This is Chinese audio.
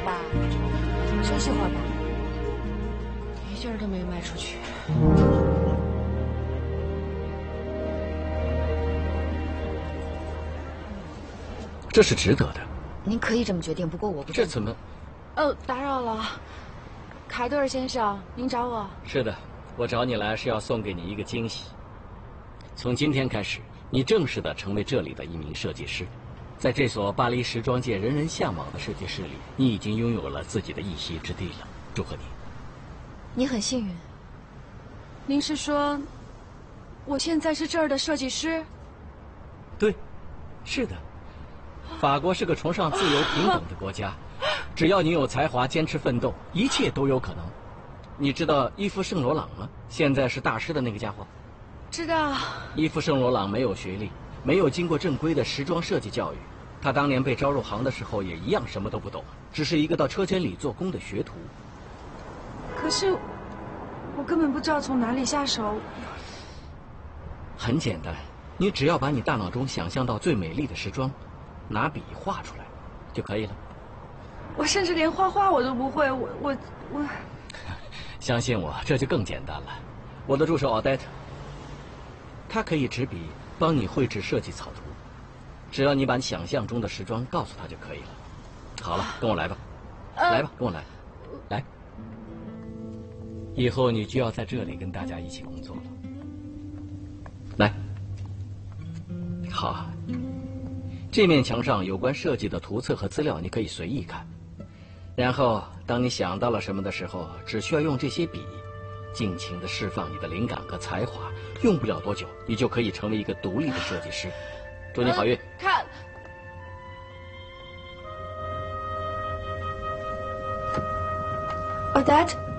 吧，休息会儿吧，一件都没卖出去。 这是值得的。 您可以这么决定，不过我不。 这怎么？ 哦，打扰了，凯顿先生，您找我？ 是的，我找你来是要送给你一个惊喜。从今天开始，你正式的成为这里的一名设计师。在这所巴黎时装界人人向往的设计师里，你已经拥有了自己的一席之地了。祝贺你！ 你很幸运。您是说，我现在是这儿的设计师？ 对，是的。法国是个崇尚自由平等的国家，只要你有才华，坚持奋斗，一切都有可能。你知道伊夫·圣罗朗吗？现在是大师的那个家伙。 知道。 伊夫·圣罗朗没有学历，没有经过正规的时装设计教育。他当年被招入行的时候也一样什么都不懂，只是一个到车间里做工的学徒。 可是，我根本不知道从哪里下手。 很简单，你只要把你大脑中想象到最美丽的时装，拿笔画出来，就可以了。 我甚至连画画我都不会，我。 相信我，这就更简单了。我的助手奥黛特，他可以执笔帮你绘制设计草图。只要你把你想象中的时装告诉他就可以了。好了，跟我来吧，来吧，跟我来，来。以后你就要在这里跟大家一起工作了。来，好，这面墙上有关设计的图册和资料，你可以随意看。然后，当你想到了什么的时候，只需要用这些笔，尽情地释放你的灵感和才华。用不了多久，你就可以成为一个独立的设计师。祝你好运。 看。Odette。